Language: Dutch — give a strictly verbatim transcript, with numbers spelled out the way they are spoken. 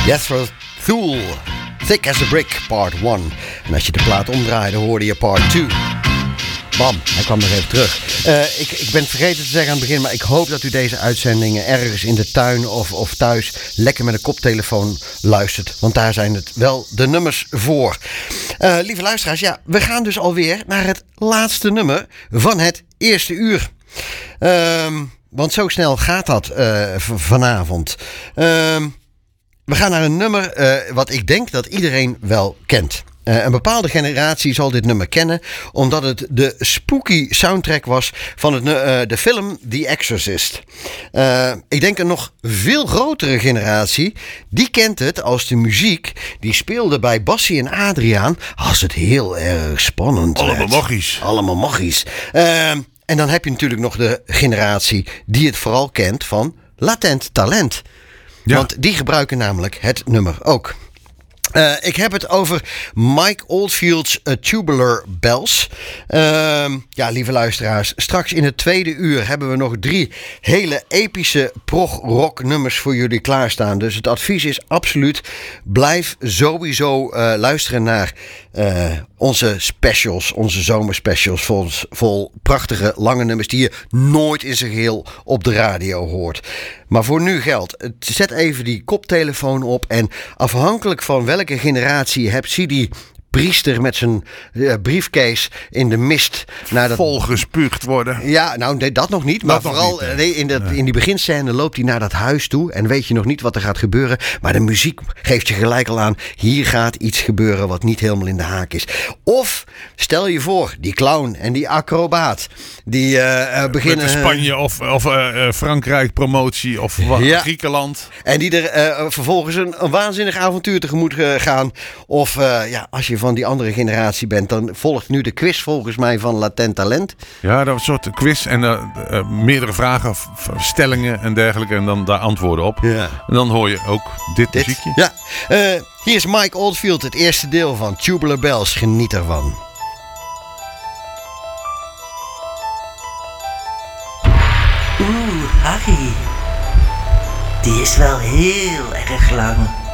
Jethro Tull, Thick as a Brick, part one. En als je de plaat omdraaide, hoorde je part two. Bam, hij kwam nog even terug. Uh, ik, ik ben het vergeten te zeggen aan het begin, maar ik hoop dat u deze uitzendingen ergens in de tuin of, of thuis lekker met een koptelefoon luistert. Want daar zijn het wel de nummers voor. Uh, lieve luisteraars, ja, we gaan dus alweer naar het laatste nummer van het eerste uur. Uh, want zo snel gaat dat uh, v- vanavond. Uh, we gaan naar een nummer uh, wat ik denk dat iedereen wel kent. Uh, een bepaalde generatie zal dit nummer kennen, omdat het de spooky soundtrack was van het, uh, de film The Exorcist. Uh, ik denk een nog veel grotere generatie, die kent het als de muziek die speelde bij Bassie en Adriaan als het heel erg spannend werd. Allemaal magisch. Allemaal magisch. Uh, en dan heb je natuurlijk nog de generatie die het vooral kent van Latent Talent. Ja. Want die gebruiken namelijk het nummer ook. Uh, ik heb het over Mike Oldfield's uh, Tubular Bells. Uh, ja, lieve luisteraars, straks in het tweede uur hebben we nog drie hele epische prog-rock nummers voor jullie klaarstaan. Dus het advies is absoluut, blijf sowieso uh, luisteren naar uh, onze specials, onze zomerspecials vol, vol prachtige lange nummers die je nooit in zijn geheel op de radio hoort. Maar voor nu geldt, zet even die koptelefoon op en afhankelijk van welke generatie je hebt, zie die priester met zijn uh, briefcase in de mist naar dat volgespuugd worden. Ja, nou nee, dat nog niet. Maar dat vooral niet, nee. Nee, in, dat, nee. in die beginscène loopt hij naar dat huis toe en weet je nog niet wat er gaat gebeuren. Maar de muziek geeft je gelijk al aan, hier gaat iets gebeuren wat niet helemaal in de haak is. Of stel je voor, die clown en die acrobaat die uh, beginnen... Met de Spanje of, of uh, Frankrijk promotie of ja. Griekenland. En die er uh, vervolgens een, een waanzinnig avontuur tegemoet uh, gaan. Of uh, ja, als je van die andere generatie bent, dan volgt nu de quiz volgens mij van Latent Talent. Ja, dat was een soort quiz en uh, uh, meerdere vragen, stellingen en dergelijke en dan daar antwoorden op. Ja. En dan hoor je ook dit, dit muziekje. Ja, uh, hier is Mike Oldfield, het eerste deel van Tubular Bells. Geniet ervan. Oeh, Harry. Die is wel heel erg lang.